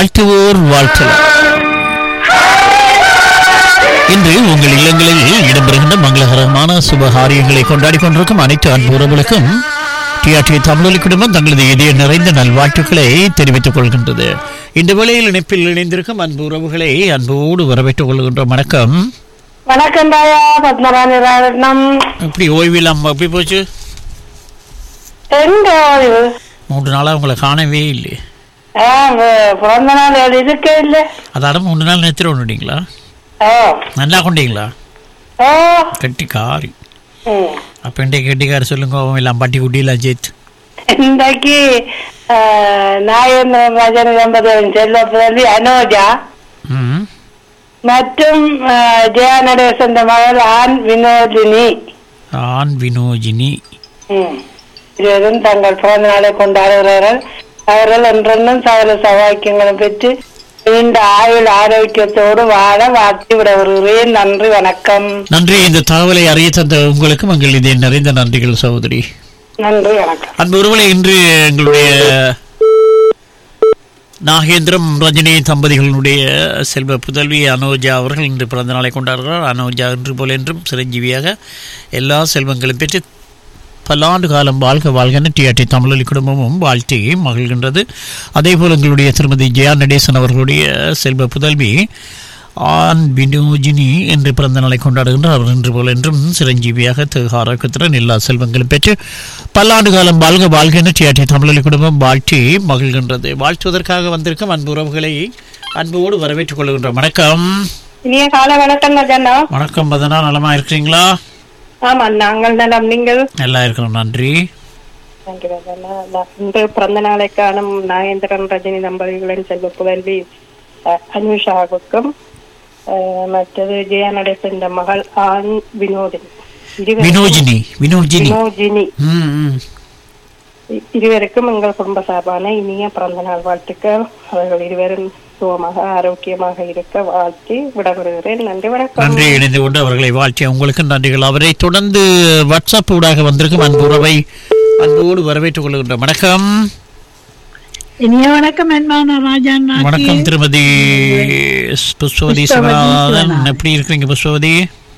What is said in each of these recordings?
வாழ்த்துவோர் வாழ்த்தலாம். இன்று உங்கள் இல்லங்களில் இடம்பெறுகின்ற மங்களகரமான சுபகாரியங்களை கொண்டாடி கொண்டிருக்கும் அனைத்து அன்புறவுகளுக்கும் டிஆர்டி தமிழொலி குடும்பம் தங்களது இதய நிறைந்த நல்வாழ்த்துக்களை தெரிவித்துக் கொள்கின்றது. இந்த வேளையில் இணைப்பில் இணைந்திருக்கும் அன்பு உறவுகளை அன்போடு வரவேற்றுக் கொள்கின்ற வணக்கம். வணக்கம் தாயா, பத்மராணி ராவணம். எப்படி ஓய்வில்லாம் எப்படி போச்சு? எங்க ஓய்வு? 3 நாளா உங்களை காணவே இல்லை. பிறந்த நாள் இருக்கே இல்ல. அதாட 3 நாள் நேரத்தில் ஒன்றுட்டீங்களா? நல்லா கொண்டீங்களா? கட்டிக்காரி. அப்ப இன்றைக்கு கட்டிக்காரி சொல்லுங்க. எல்லாம் பட்டி குட்டியில் அஜித் இன்றைக்கு நாகேந்திரன் ராஜன் தம்பதியின் செல்ல புதல்வி அனோஜா மற்றும் ஜெயா நடேசன் மகள் ஆண் வினோஜினி இருவரும் தங்கள் பிறந்த நாளை கொண்டாடுகிறார்கள். அவர்கள் என்றென்றும் சகல சௌபாக்கியங்களும் பெற்று நீண்ட ஆயுள் ஆரோக்கியத்தோடு வாழ வாழ்த்தி விட வருகிறேன். நன்றி, வணக்கம். நன்றி. இந்த தகவலை அறிய தந்த உங்களுக்கு எங்கள் இதே நிறைந்த நன்றிகள் சகோதரி. நன்றி, வணக்கம். அன்பு ஒருவரை இன்று எங்களுடைய நாகேந்திரம் ரஜினி தம்பதிகளுடைய செல்வ புதல்வி அனோஜா அவர்கள் இன்று பிறந்த நாளை கொண்டாடுகிறார். அனோஜா இன்று போல் என்றும் சிரஞ்சீவியாக எல்லா செல்வங்களும் பெற்று பல்லாண்டு காலம் வாழ்க வாழ்கன்னு டிஆர்டி தமிழொலி குடும்பமும் வாழ்த்தி மகிழ்கின்றது. அதேபோல் எங்களுடைய திருமதி ஜெயா நடேசன் அவர்களுடைய செல்வ புதல்வி ஆண் வினோஜினி என்று பிறந்த நாளை கொண்டாடுகின்றார். அவர் இன்று போல் என்றும் சிரஞ்சீவியாக ஆரோக்கியத்துடன் எல்லா செல்வங்களும் பெற்று பல்லாண்டு காலம் வாழ்க வாழ்கன்னு டிஆர்டி தமிழொலி குடும்பம் வாழ்த்தி மகிழ்கின்றது. வாழ்த்துவதற்காக வந்திருக்கும் அன்பு உறவுகளை அன்போடு வரவேற்றுக் கொள்கின்றோம். வணக்கம். இனிய காலை வணக்கம். வணக்கம் பதனா, நலமா இருக்கிறீங்களா? ஆமா, நாங்கள் நலம். நீங்கள்? நல்லா இருக்கிறோம், நன்றி. இன்று பிறந்த நாளை காணும் நாகேந்திரன் ரஜினி தம்பதிகளின் செல்வ புதல்வி அனுஷாவுக்கும் மற்றது ஜெயா நடேசன் மகள் ஆண் வினோஜினி இருவருக்கும் எங்கள் குடும்ப சார்பான இனிய பிறந்த நாள் வாழ்த்துக்கள். அவர்கள் இருவரும் சுகமாக ஆரோக்கியமாக இருக்க வாழ்த்தி விடப்படுகிறேன். நன்றி, வணக்கம். நன்றி. இணைந்து கொண்டு அவர்களை வாழ்த்தி உங்களுக்கு நன்றிகள். அவரை தொடர்ந்து வாட்ஸ்அப் ஊடாக வந்திருக்கும் அன்பு உறவை அன்போடு வரவேற்றுக் கொள்கின்ற வணக்கம். இனிய வணக்கம். வணக்கம் திருமதி புஷ்பவதி சிவநாதன். எப்படி இருக்கிறீங்க புஷ்பவதி?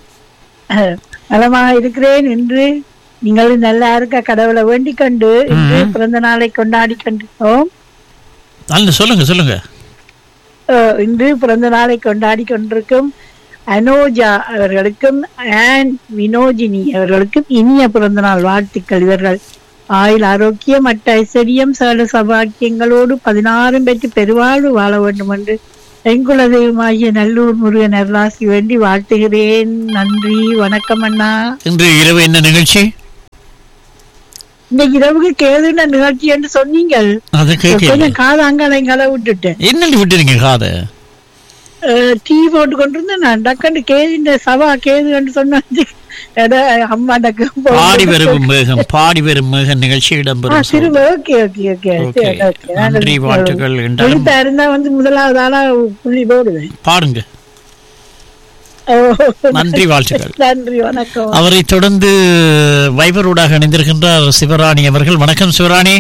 நலமாக இருக்கிறேன். என்று நீங்கள் நல்லா இருக்க கடவுளை வேண்டிக் கொண்டு இன்று பிறந்த நாளை கொண்டாடி கொண்டிருக்கோம். சொல்லுங்க. இன்று பிறந்த நாளை கொண்டாடி கொண்டிருக்கும் அனோஜா அவர்களுக்கும் ஆன் வினோஜினி அவர்களுக்கும் இனிய பிறந்த நாள் வாழ்த்துக்கள். இவர்கள் ஆயுள் ஆரோக்கியம் மற்ற ஐஸ்வர்யம் சகல சபாக்கியங்களோடு 16 பெற்று பெருவாழ்வு வாழ வேண்டும் என்று எங்குல தெய்வமாகிய நல்லூர் முருகன் அருளாசி வேண்டி வாழ்த்துகிறேன். நன்றி, வணக்கம் அண்ணா. இன்று இரவு என்ன நிகழ்ச்சி? இந்த இரவுக்கு கேதுன நிகழ்ச்சி என்று சொன்னீங்க. கொஞ்சம் காது அங்காளங்களை விட்டுட்டேன். என்ன விட்டுறீங்க? காதை டீ போட்டு கொண்டிருந்தேன். நான் டக்கண்டு கேது இந்த சபா கேது என்று சொன்ன அம்மா டக்கு பாடி வரும் மேகம் நிகழ்ச்சி இடம்பெறும். நன்றி, வாழ்த்துக்கள். இருந்தா வந்து முதலாவது ஆளா புள்ளி போடுவேன். பாடுங்க. நன்றி, வாழ்த்துக்கள். நன்றி, வணக்கம். அவரை தொடர்ந்து வைபரோடாக இணைந்திருக்கின்றார் சிவராணி அவர்கள். வணக்கம் சிவராணி.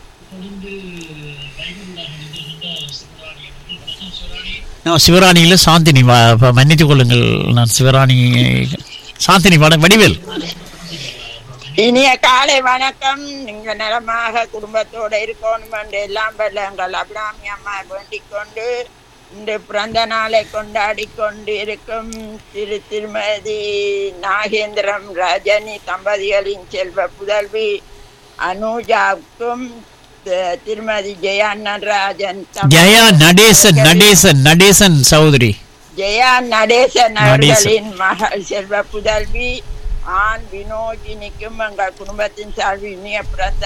சிவராணியில சாந்தினி, மன்னித்துக் கொள்ளுங்கள், நான் சிவராணி சாந்தினி வடிவேல். இனிய காலை வணக்கம். நீங்க நலமாக குடும்பத்தோட இருக்கணும் என்று எல்லாம் வல்ல எங்கள் அபிராமி அம்மா வேண்டிக் கொண்டு இந்த பிறந்த நாளை கொண்டாடி கொண்டு இருக்கும் திருமதி நாகேந்திரம் ரஜினி தம்பதிகளின் செல்வ புதல்வி அனுஜாவுக்கும் திருமதி ஜெயா நடேசன் சகோதரி ஜெயா நடேசன் அவர்களின் மகள் செல்வ புதல்வி ஆண் வினோஜினிக்கும் எங்கள் குடும்பத்தின் சார்பில் இனிய பிறந்த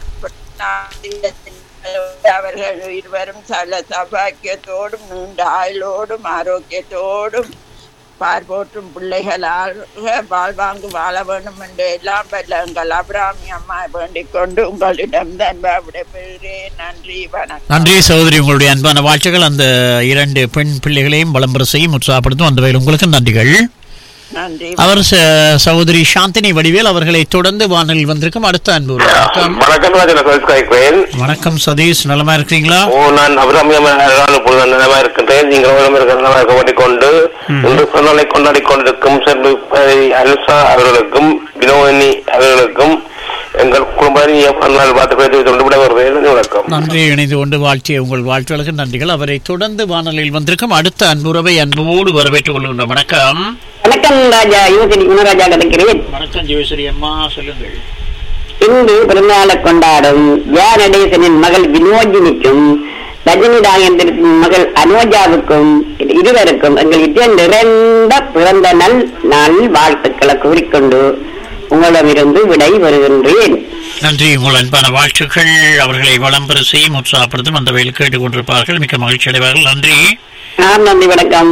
அவர்கள் இருவரும் சகல சபாக்கியத்தோடும் நீண்ட ஆயுளோடும் ஆரோக்கியத்தோடும் பார்போற்றும் பிள்ளைகளாக வாழ்வாங்கு வாழ வேண்டும் என்று எல்லாம் வல்ல எங்கள் அபிராமி அம்மா வேண்டிக் கொண்டு உங்களிடம் விடைபெறுகிறேன். நன்றி, வணக்கம். நன்றி சகோதரி, உங்களுடைய அன்பான வாழ்த்துக்கள் அந்த 2 பெண் பிள்ளைகளையும் வளம்பர செய்யும் உற்சாகப்படுத்தும். அந்த வகையில் உங்களுக்கு நன்றிகள். நன்றி. அவர் சகோதரி சாந்தினி வடிவேல் அவர்களை தொடர்ந்து வானலில் வந்திருக்கும் அடுத்த அன்பு வணக்கம் ராஜன். வணக்கம் சதீஷ், நலமா இருக்கிறீங்களா? நான் நலமா இருக்கின்றேன். நீங்கள் நலமா கொண்டு இன்று பிறந்தநாளை கொண்டாடி கொண்டிருக்கும் செல்வி அல்சா அவர்களுக்கும் வினோதினி அவர்களுக்கும் எங்கள் குடும்பத்தினால் வணக்கம். நன்றி. இணைந்து கொண்டு வாழ்த்திய உங்கள் வாழ்த்துகளுக்கு நன்றிகள். அவரை தொடர்ந்து வானொலியில் வந்திருக்கும் அடுத்த அன்புறவை அன்போடு வரவேற்றுக் கொள்கின்றோம். வணக்கம். வணக்கம் ராஜா, யுவசரி குணராஜா கிடைக்கிறேன். வணக்கம் ஜெயஸ்ரீ அம்மா, சொல்லுங்கள். இன்று பிறந்தநாளை கொண்டாடும் ஜா நடேசனின் மகள் வினோஜினிக்கும் ரஜினி நாகேந்திரத்தின் மகள் அனோஜாவுக்கும் இருவருக்கும் எங்கள் நிறைந்த பிறந்த நாள் வாழ்த்துக்களை கூறிக்கொண்டு உங்களிடமிருந்து விடை வருகின்றேன். நன்றி. உங்கள் அன்பான வாழ்த்துக்கள் அவர்களை வளம்பெற செய்யும் உற்சாகப்படுத்தும் அந்த வகையில் கேட்டுக் கொண்டிருப்பார்கள். மிக்க மகிழ்ச்சி அடைவார்கள். நன்றி. நன்றி, வணக்கம்.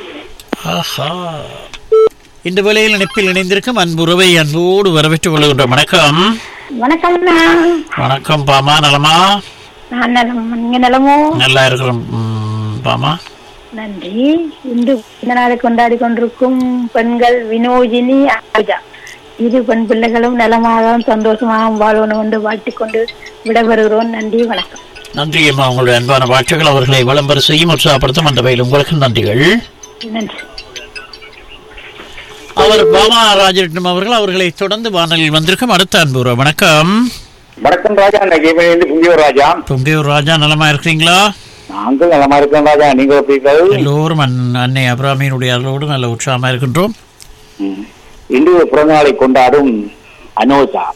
இந்த வேளையில் இணைப்பில் இணைந்திருக்கும் அன்புறவை அன்போடு வரவேற்றுக் கொள்கின்ற வணக்கம். வணக்கம். வணக்கம் பாமா, நலமா? நீங்க நலமோ? நல்லா இருக்கிறோம் பாமா. நன்றி. இன்று இந்த நாளை கொண்டாடி கொண்டிருக்கும் பெண்கள் வினோஜினி, அனுஜா, இரு பெண் பிள்ளைகளும் நலமாகவும் சந்தோஷமாகவும் வாழணும் என்று வாழ்த்திக் கொண்டு விடைபெறுகிறோம். நன்றி, வணக்கம். நன்றி அம்மா, உங்களுடைய அன்பான வாழ்த்துக்கள் அவர்களை விளம்பர செய்யும் உற்சாகப்படுத்தும் அந்த வகையில் உங்களுக்கு நன்றிகள். நன்றி. அவர் பாமா ராஜரட்னம் அவர்கள் அவர்களை தொடர்ந்து வானலில் வந்திருக்கும் அடுத்த அன்பு. வணக்கம். வணக்கம் ராஜா. புங்கியூர் ராஜா. புங்கியூர் ராஜா, நலமா இருக்கிறீங்களா? நாங்கள் நலமா இருக்கோம் ராஜா. நீங்க எப்படி? எல்லோரும் அன்னை அபிராமியினுடைய அருளோடு நல்ல உற்சாகமா இருக்கின்றோம். இன்று பிறந்தநாளை கொண்டாடும் அனோஜா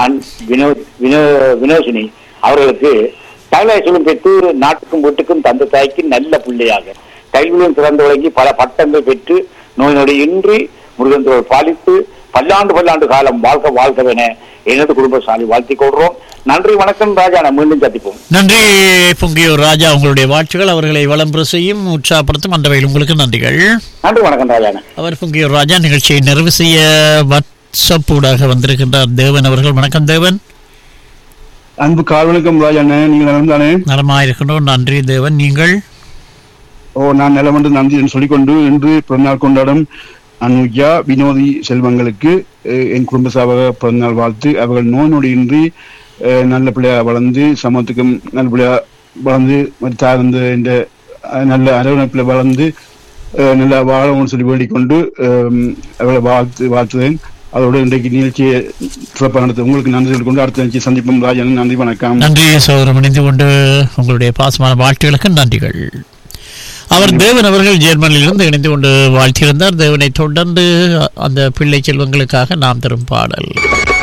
வினோசினி அவர்களுக்கு தகவலும் பெற்று நாட்டுக்கும் வீட்டுக்கும் தந்த தாய்க்கு நல்ல பிள்ளையாக கல்வியும் சிறந்து விளங்கி பல பட்டங்கள் பெற்று நோய் நொடி இன்றி முருகன் பாலித்து பல்லாண்டு காலம் வாழ்க்கவென எனது குடும்பசாலி வாழ்த்திக் கொள்றோம். நன்றி, வணக்கம் ராஜா. நான் மீண்டும் சந்திப்போம். நன்றி பொங்கியூர் ராஜா, உங்களுடைய வாழ்த்துக்கள் அவர்களை வளம்பெற செய்யும் உற்சாகப்படுத்தும் அந்த வகையில் உங்களுக்கு நன்றிகள். நன்றி, வணக்கம் ராஜா. அவர் பொங்கியூர் ராஜா நிகழ்ச்சியை நிறைவு செய்ய வாட்ஸ்அப் ஊடாக வந்திருக்கின்றார் தேவன் அவர்கள். வணக்கம் தேவன். அன்பு கால் வணக்கம் ராஜா. நீங்கள் நலம் தானே? நலமா இருக்கின்றோம். நன்றி தேவன். நீங்கள்? நான் நலம் என்று நன்றி என்று சொல்லிக்கொண்டு இன்று பிறந்தநாள் கொண்டாடும் அனுஜா வினோதி செல்வங்களுக்கு என் குடும்ப சார்பாக பிறந்தநாள் வாழ்த்து. அவர்கள் நோய் நொடியின்றி நல்ல பிள்ளையா வளர்ந்து சமத்துக்கும் நல்ல பிள்ளையா வளர்ந்து தாழ்ந்து இந்த நல்ல அரவணைப்பில் வளர்ந்து நல்லா வாழணும்னு சொல்லி வேண்டிக் கொண்டு அவர்களை வாழ்த்துவேன். அதோடு இன்றைக்கு நிகழ்ச்சியை சிறப்பாக நடத்த உங்களுக்கு நன்றி சொல்லிக்கொண்டு அடுத்த நிகழ்ச்சி சந்திப்போம் ராஜன். நன்றி, வணக்கம். நன்றி சகோதரம். இணைந்து கொண்டு உங்களுடைய பாசமான வாழ்த்துகளுக்கு நன்றிகள். அவர் தேவன் அவர்கள் ஜெர்மனியிலிருந்து இணைந்து கொண்டு வாழ்த்தியிருந்தார். தேவனை தொடர்ந்து அந்த பிள்ளை செல்வங்களுக்காக நாம் தரும் பாடல்.